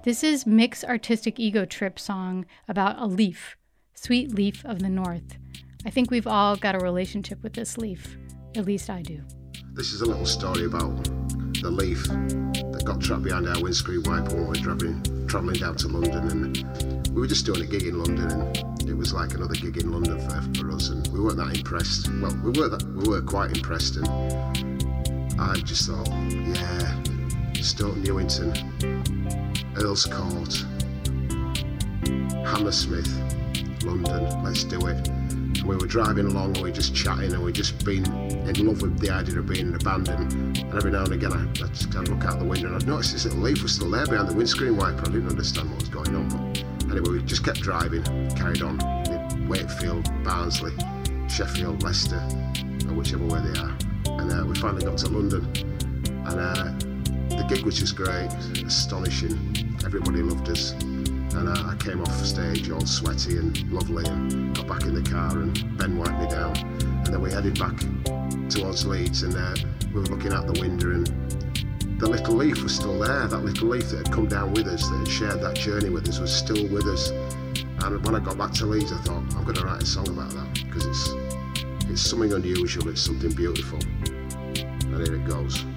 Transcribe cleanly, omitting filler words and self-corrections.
This is Mick's Artistic Ego Trip song about a leaf, sweet leaf of the north. I think we've all got a relationship with this leaf. At least I do. This is a little story about the leaf that got trapped behind our windscreen wiper when we were travelling down to London, and we were just doing a gig in London, and it was like another gig in London for us, and we weren't that impressed. Well, we were quite impressed, and I just thought, yeah, Stoke Newington, Earl's Court, Hammersmith, London, let's do it. And we were driving along and we were just chatting and we just been in love with the idea of being in a band, and every now and again I'd look out the window and I'd notice this little leaf was still there behind the windscreen wiper. I didn't understand what was going on, but anyway, we just kept driving, carried on, Wakefield, Barnsley, Sheffield, Leicester, or whichever way they are, and we finally got to London, and the gig was just great, astonishing, everybody loved us. And I came off stage all sweaty and lovely and got back in the car and Ben wiped me down. And then we headed back towards Leeds, and we were looking out the window, and the little leaf was still there. That little leaf that had come down with us, that had shared that journey with us, was still with us. And when I got back to Leeds, I thought, I'm going to write a song about that, because it's something unusual, it's something beautiful. And here it goes.